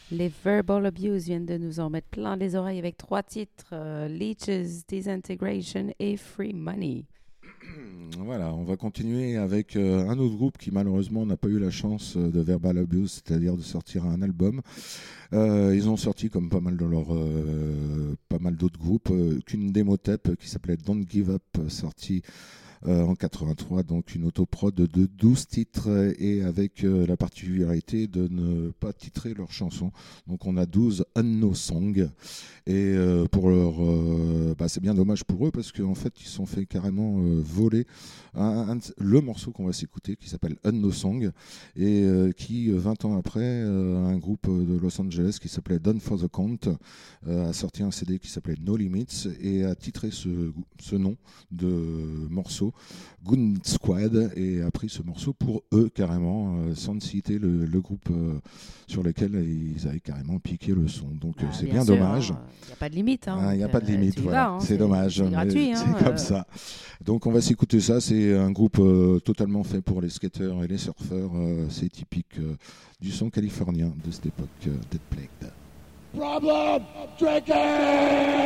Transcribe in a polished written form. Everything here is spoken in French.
Les Verbal Abuse viennent de nous en mettre plein les oreilles avec 3 titres, Leeches, Disintegration et Free Money. Voilà, on va continuer avec un autre groupe qui malheureusement n'a pas eu la chance de Verbal Abuse, c'est-à-dire de sortir un album. Ils ont sorti, comme pas mal d'autres groupes, qu'une démo tape qui s'appelait Don't Give Up, sortie en 83, donc une autoprod de 12 titres et avec la particularité de ne pas titrer leurs chansons. Donc on a 12 Unknown Songs et c'est bien dommage pour eux parce qu'en fait ils se sont fait carrément voler le morceau qu'on va s'écouter qui s'appelle Unknown Song et qui 20 ans après un groupe de Los Angeles qui s'appelait Done for the Count a sorti un CD qui s'appelait No Limits et a titré ce nom de morceau Goon Squad et a pris ce morceau pour eux carrément sans citer le groupe sur lequel ils avaient carrément piqué le son. Donc c'est bien sûr, dommage. Il n'y a pas de limite. Il n'y a pas de limite, voilà. Vas, c'est dommage. C'est gratuit. C'est comme ça. Donc on va s'écouter ça. C'est un groupe totalement fait pour les skateurs et les surfeurs. C'est typique du son californien de cette époque, Dead Plagued. Problem drinking!